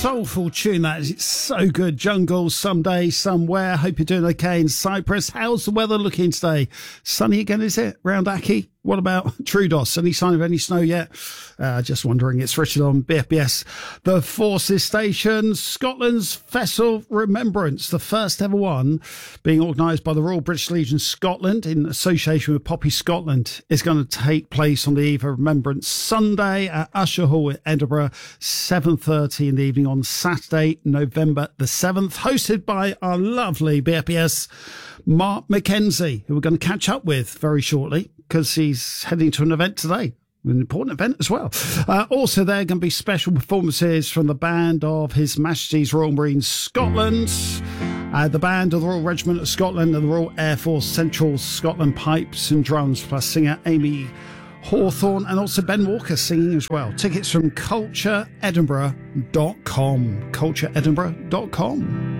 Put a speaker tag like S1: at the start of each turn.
S1: soulful tune that is. It's so good. Jungle, Someday, Somewhere. Hope you're doing okay in Cyprus. How's the weather looking today? Sunny again, is it? Round Aki? What about Troodos? Any sign of any snow yet? Just wondering. It's Richard on BFBS. The Forces Station, Scotland's Vessel Remembrance, the first ever one being organised by the Royal British Legion Scotland in association with Poppy Scotland, is going to take place on the eve of Remembrance Sunday at Usher Hall in Edinburgh, 7:30 in the evening on Saturday, November the 7th, hosted by our lovely BFBS Mark Mackenzie, who we're going to catch up with very shortly because he's heading to an event today, an important event as well. Also, there are going to be special performances from the band of His Majesty's Royal Marines Scotland, the band of the Royal Regiment of Scotland and the Royal Air Force Central Scotland Pipes and Drums, plus singer Amy Hawthorne and also Ben Walker singing as well. Tickets from cultureedinburgh.com. cultureedinburgh.com.